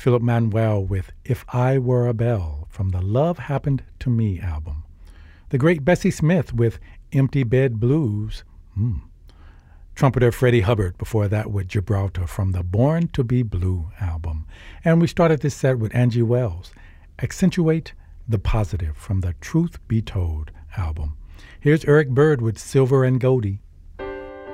Philip Manuel with If I Were a Bell from the Love Happened to Me album. The great Bessie Smith with Empty Bed Blues. Trumpeter Freddie Hubbard before that with Gibraltar from the Born to Be Blue album. And we started this set with Angie Wells, Accentuate the Positive from the Truth Be Told album. Here's Eric Bird with Silver and Goldie.